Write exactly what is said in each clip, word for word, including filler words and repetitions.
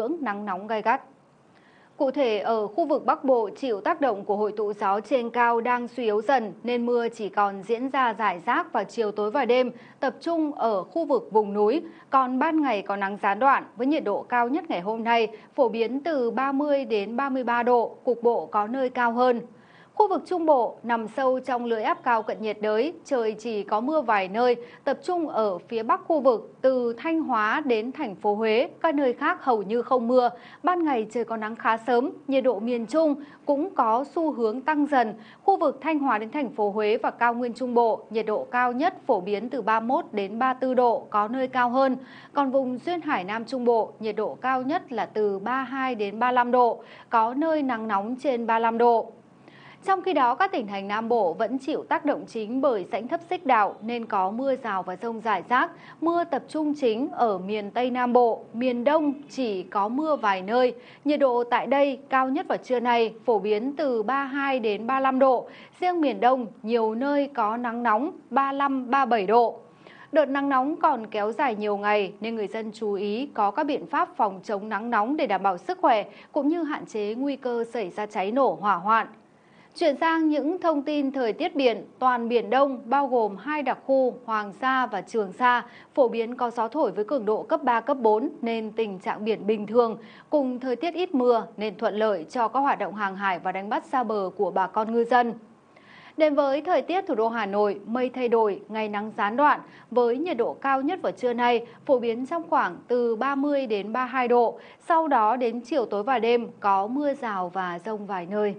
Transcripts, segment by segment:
ngưỡng nắng nóng gay gắt. Cụ thể, ở khu vực Bắc Bộ chịu tác động của hội tụ gió trên cao đang suy yếu dần nên mưa chỉ còn diễn ra rải rác vào chiều tối và đêm, tập trung ở khu vực vùng núi. Còn ban ngày có nắng gián đoạn với nhiệt độ cao nhất ngày hôm nay phổ biến từ ba mươi đến ba mươi ba độ, cục bộ có nơi cao hơn. Khu vực Trung Bộ nằm sâu trong lưỡi áp cao cận nhiệt đới, trời chỉ có mưa vài nơi, tập trung ở phía bắc khu vực từ Thanh Hóa đến thành phố Huế, các nơi khác hầu như không mưa. Ban ngày trời có nắng khá sớm, nhiệt độ miền Trung cũng có xu hướng tăng dần. Khu vực Thanh Hóa đến thành phố Huế và cao nguyên Trung Bộ, nhiệt độ cao nhất phổ biến từ ba mươi mốt đến ba mươi tư độ, có nơi cao hơn. Còn vùng duyên hải Nam Trung Bộ, nhiệt độ cao nhất là từ ba mươi hai đến ba mươi lăm độ, có nơi nắng nóng trên ba mươi lăm độ. Trong khi đó, các tỉnh thành Nam Bộ vẫn chịu tác động chính bởi rãnh thấp xích đạo nên có mưa rào và dông rải rác. Mưa tập trung chính ở miền Tây Nam Bộ, miền Đông chỉ có mưa vài nơi. Nhiệt độ tại đây cao nhất vào trưa nay phổ biến từ ba mươi hai đến ba mươi lăm độ. Riêng miền Đông nhiều nơi có nắng nóng ba mươi lăm đến ba mươi bảy độ. Đợt nắng nóng còn kéo dài nhiều ngày nên người dân chú ý có các biện pháp phòng chống nắng nóng để đảm bảo sức khỏe cũng như hạn chế nguy cơ xảy ra cháy nổ hỏa hoạn. Chuyển sang những thông tin thời tiết biển, toàn Biển Đông bao gồm hai đặc khu Hoàng Sa và Trường Sa phổ biến có gió thổi với cường độ cấp ba, cấp bốn nên tình trạng biển bình thường, cùng thời tiết ít mưa nên thuận lợi cho các hoạt động hàng hải và đánh bắt xa bờ của bà con ngư dân. Đến với thời tiết thủ đô Hà Nội, mây thay đổi, ngày nắng gián đoạn với nhiệt độ cao nhất vào trưa nay phổ biến trong khoảng từ ba mươi đến ba mươi hai độ, sau đó đến chiều tối và đêm có mưa rào và dông vài nơi.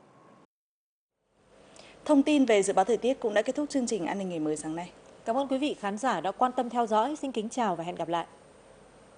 Thông tin về dự báo thời tiết cũng đã kết thúc chương trình An ninh ngày mới sáng nay. Cảm ơn quý vị khán giả đã quan tâm theo dõi. Xin kính chào và hẹn gặp lại.